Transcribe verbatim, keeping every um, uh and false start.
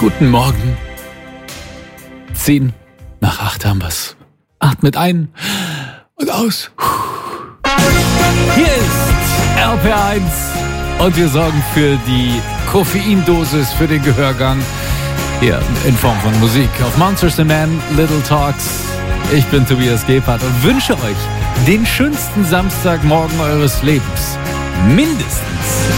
Guten Morgen. Zehn nach acht haben wir's. Atmet ein und aus. Hier ist R P R eins und wir sorgen für die Koffeindosis, für den Gehörgang. Hier in Form von Musik auf Monsters and Men, Little Talks. Ich bin Tobias Gebhardt und wünsche euch den schönsten Samstagmorgen eures Lebens. Mindestens.